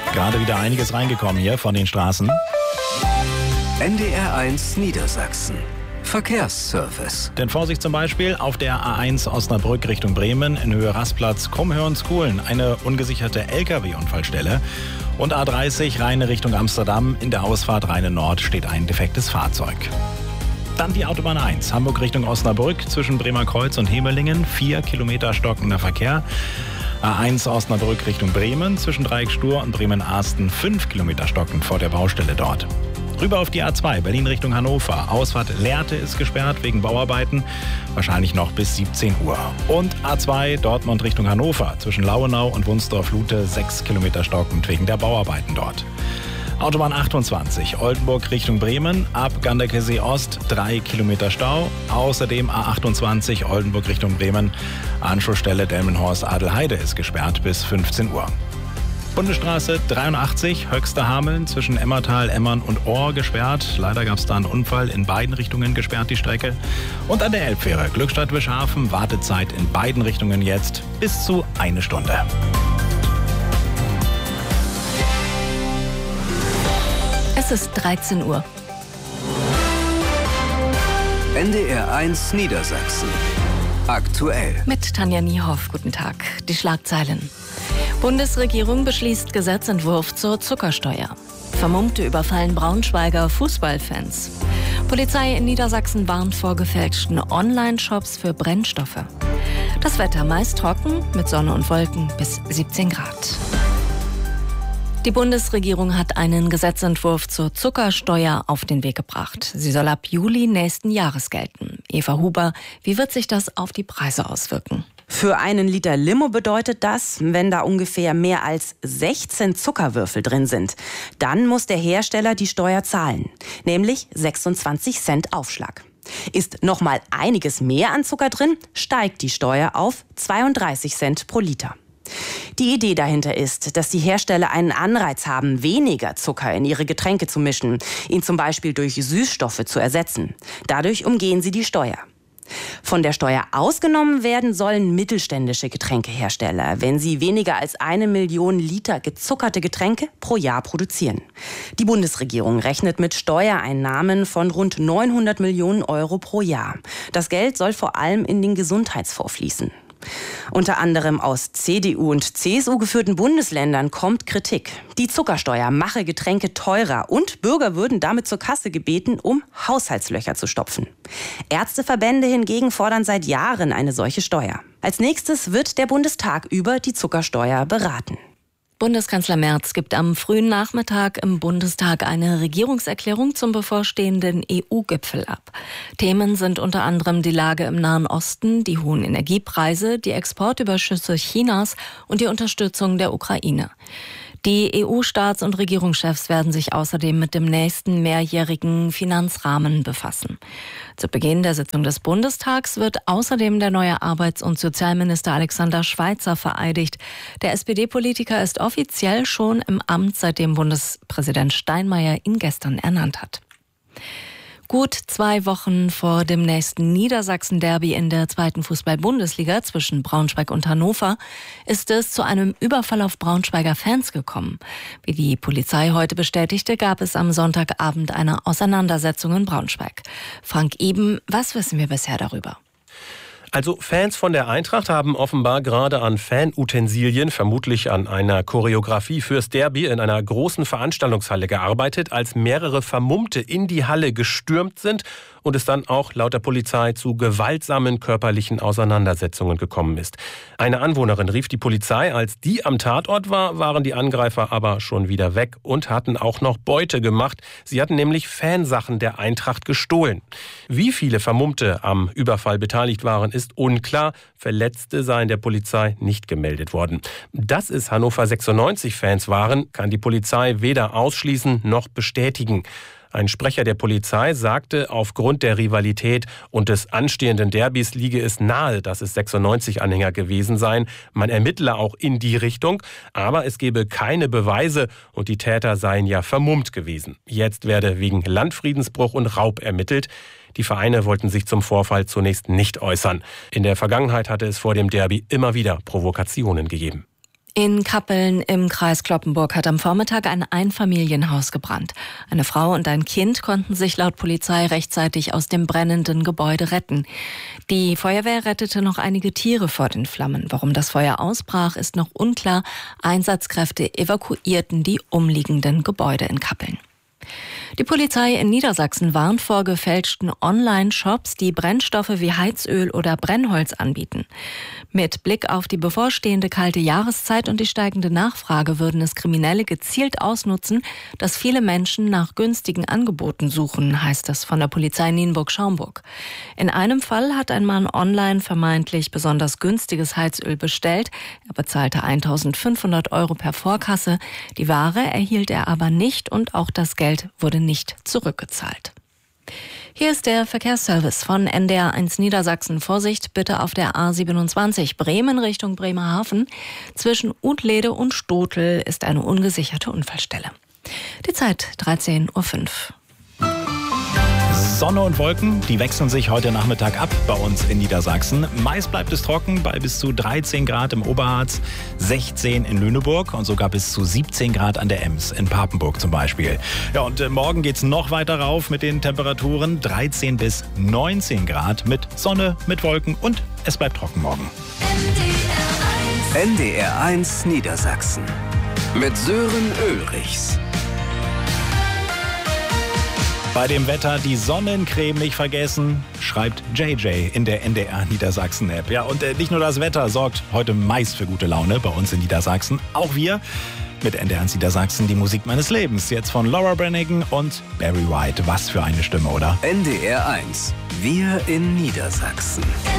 Gerade wieder einiges reingekommen hier von den Straßen. NDR1 Niedersachsen. Verkehrsservice. Denn Vorsicht zum Beispiel auf der A1 Osnabrück Richtung Bremen in Höhe Rastplatz Krummhörnskuhlen eine ungesicherte LKW-Unfallstelle. Und A30 Rheine Richtung Amsterdam in der Ausfahrt Rheine Nord steht ein defektes Fahrzeug. Dann die Autobahn 1, Hamburg Richtung Osnabrück zwischen Bremerkreuz und Hemelingen, 4 Kilometer stockender Verkehr. A1 Osnabrück Richtung Bremen zwischen Dreiecksstur und Bremen-Arsten, 5 Kilometer stockend vor der Baustelle dort. Rüber auf die A2, Berlin Richtung Hannover. Ausfahrt Lehrte ist gesperrt wegen Bauarbeiten, wahrscheinlich noch bis 17 Uhr. Und A2 Dortmund Richtung Hannover zwischen Lauenau und Wunsdorf-Lute, 6 Kilometer stockend wegen der Bauarbeiten dort. Autobahn 28, Oldenburg Richtung Bremen, ab Ganderkesee Ost 3 Kilometer Stau. Außerdem A28 Oldenburg Richtung Bremen, Anschlussstelle Delmenhorst-Adelheide ist gesperrt bis 15 Uhr. Bundesstraße 83, Höxter Hameln zwischen Emmertal, Emmern und Ohr gesperrt. Leider gab es da einen Unfall, in beiden Richtungen gesperrt die Strecke. Und an der Elbfähre Glückstadt-Wischhafen, Wartezeit in beiden Richtungen jetzt bis zu 1 Stunde. Es ist 13 Uhr. NDR1 Niedersachsen. Aktuell. Mit Tanja Niehoff. Guten Tag. Die Schlagzeilen. Bundesregierung beschließt Gesetzentwurf zur Zuckersteuer. Vermummte überfallen Braunschweiger Fußballfans. Polizei in Niedersachsen warnt vor gefälschten Online-Shops für Brennstoffe. Das Wetter meist trocken, mit Sonne und Wolken bis 17 Grad. Die Bundesregierung hat einen Gesetzentwurf zur Zuckersteuer auf den Weg gebracht. Sie soll ab Juli nächsten Jahres gelten. Eva Huber, wie wird sich das auf die Preise auswirken? Für einen Liter Limo bedeutet das, wenn da ungefähr mehr als 16 Zuckerwürfel drin sind, dann muss der Hersteller die Steuer zahlen, nämlich 26 Cent Aufschlag. Ist noch mal einiges mehr an Zucker drin, steigt die Steuer auf 32 Cent pro Liter. Die Idee dahinter ist, dass die Hersteller einen Anreiz haben, weniger Zucker in ihre Getränke zu mischen, ihn zum Beispiel durch Süßstoffe zu ersetzen. Dadurch umgehen sie die Steuer. Von der Steuer ausgenommen werden sollen mittelständische Getränkehersteller, wenn sie weniger als 1 Million Liter gezuckerte Getränke pro Jahr produzieren. Die Bundesregierung rechnet mit Steuereinnahmen von rund 900 Millionen Euro pro Jahr. Das Geld soll vor allem in den Gesundheitsfonds fließen. Unter anderem aus CDU und CSU geführten Bundesländern kommt Kritik. Die Zuckersteuer mache Getränke teurer und Bürger würden damit zur Kasse gebeten, um Haushaltslöcher zu stopfen. Ärzteverbände hingegen fordern seit Jahren eine solche Steuer. Als nächstes wird der Bundestag über die Zuckersteuer beraten. Bundeskanzler Merz gibt am frühen Nachmittag im Bundestag eine Regierungserklärung zum bevorstehenden EU-Gipfel ab. Themen sind unter anderem die Lage im Nahen Osten, die hohen Energiepreise, die Exportüberschüsse Chinas und die Unterstützung der Ukraine. Die EU-Staats- und Regierungschefs werden sich außerdem mit dem nächsten mehrjährigen Finanzrahmen befassen. Zu Beginn der Sitzung des Bundestags wird außerdem der neue Arbeits- und Sozialminister Alexander Schweitzer vereidigt. Der SPD-Politiker ist offiziell schon im Amt, seitdem Bundespräsident Steinmeier ihn gestern ernannt hat. Gut 2 Wochen vor dem nächsten Niedersachsen-Derby in der 2. Fußball-Bundesliga zwischen Braunschweig und Hannover ist es zu einem Überfall auf Braunschweiger Fans gekommen. Wie die Polizei heute bestätigte, gab es am Sonntagabend eine Auseinandersetzung in Braunschweig. Frank Eben, was wissen wir bisher darüber? Also Fans von der Eintracht haben offenbar gerade an Fanutensilien, vermutlich an einer Choreografie fürs Derby in einer großen Veranstaltungshalle gearbeitet, als mehrere Vermummte in die Halle gestürmt sind und es dann auch laut der Polizei zu gewaltsamen körperlichen Auseinandersetzungen gekommen ist. Eine Anwohnerin rief die Polizei. Als die am Tatort war, waren die Angreifer aber schon wieder weg und hatten auch noch Beute gemacht. Sie hatten nämlich Fansachen der Eintracht gestohlen. Wie viele Vermummte am Überfall beteiligt waren, ist unklar. Verletzte seien der Polizei nicht gemeldet worden. Dass es Hannover 96-Fans waren, kann die Polizei weder ausschließen noch bestätigen. Ein Sprecher der Polizei sagte, aufgrund der Rivalität und des anstehenden Derbys liege es nahe, dass es 96-Anhänger gewesen seien. Man ermittle auch in die Richtung, aber es gebe keine Beweise und die Täter seien ja vermummt gewesen. Jetzt werde wegen Landfriedensbruch und Raub ermittelt. Die Vereine wollten sich zum Vorfall zunächst nicht äußern. In der Vergangenheit hatte es vor dem Derby immer wieder Provokationen gegeben. In Kappeln im Kreis Cloppenburg hat am Vormittag ein Einfamilienhaus gebrannt. Eine Frau und ein Kind konnten sich laut Polizei rechtzeitig aus dem brennenden Gebäude retten. Die Feuerwehr rettete noch einige Tiere vor den Flammen. Warum das Feuer ausbrach, ist noch unklar. Einsatzkräfte evakuierten die umliegenden Gebäude in Kappeln. Die Polizei in Niedersachsen warnt vor gefälschten Online-Shops, die Brennstoffe wie Heizöl oder Brennholz anbieten. Mit Blick auf die bevorstehende kalte Jahreszeit und die steigende Nachfrage würden es Kriminelle gezielt ausnutzen, dass viele Menschen nach günstigen Angeboten suchen, heißt es von der Polizei Nienburg-Schaumburg. In einem Fall hat ein Mann online vermeintlich besonders günstiges Heizöl bestellt. Er bezahlte 1.500 € per Vorkasse. Die Ware erhielt er aber nicht und auch das Geld wurde nicht zurückgezahlt. Hier ist der Verkehrsservice von NDR1 Niedersachsen. Vorsicht bitte auf der A27 Bremen Richtung Bremerhaven. Zwischen Utlede und Stotel ist eine ungesicherte Unfallstelle. Die Zeit 13:05 Uhr. Sonne und Wolken, die wechseln sich heute Nachmittag ab bei uns in Niedersachsen. Meist bleibt es trocken bei bis zu 13 Grad im Oberharz, 16 in Lüneburg und sogar bis zu 17 Grad an der Ems, in Papenburg zum Beispiel. Ja, und morgen geht's noch weiter rauf mit den Temperaturen, 13 bis 19 Grad mit Sonne, mit Wolken und es bleibt trocken morgen. NDR1 Niedersachsen mit Sören Ulrichs. Bei dem Wetter die Sonnencreme nicht vergessen, schreibt JJ in der NDR Niedersachsen-App. Ja, und nicht nur das Wetter sorgt heute meist für gute Laune bei uns in Niedersachsen. Auch wir mit NDR Niedersachsen die Musik meines Lebens. Jetzt von Laura Branigan und Barry White. Was für eine Stimme, oder? NDR1. Wir in Niedersachsen.